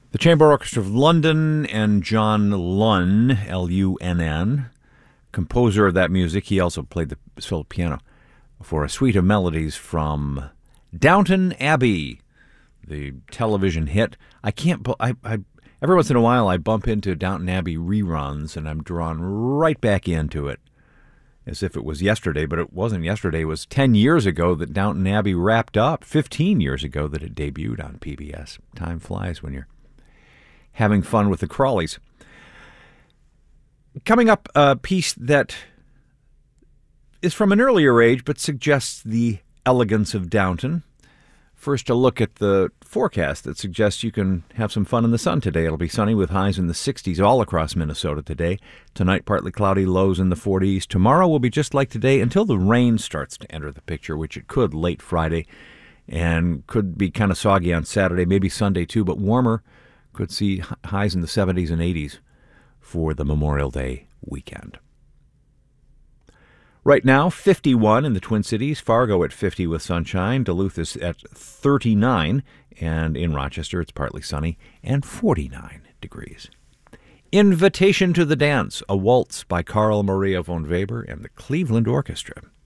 The Chamber Orchestra of London and John Lunn, L-U-N-N, composer of that music. He also played the solo piano for a suite of melodies from Downton Abbey, the television hit. Every once in a while I bump into Downton Abbey reruns and I'm drawn right back into it as if it was yesterday, but it wasn't yesterday. It was 10 years ago that Downton Abbey wrapped up, 15 years ago that it debuted on PBS. Time flies when you're having fun with the Crawleys. Coming up, a piece that is from an earlier age but suggests the elegance of Downton. First, a look at the forecast that suggests you can have some fun in the sun today. It'll be sunny with highs in the 60s all across Minnesota today. Tonight, partly cloudy, lows in the 40s. Tomorrow will be just like today until the rain starts to enter the picture, which it could late Friday, and could be kind of soggy on Saturday, maybe Sunday too, but warmer. Could see highs in the 70s and 80s for the Memorial Day weekend. Right now, 51 in the Twin Cities, Fargo at 50 with sunshine, Duluth is at 39, and in Rochester it's partly sunny and 49 degrees. Invitation to the Dance, a waltz by Carl Maria von Weber and the Cleveland Orchestra.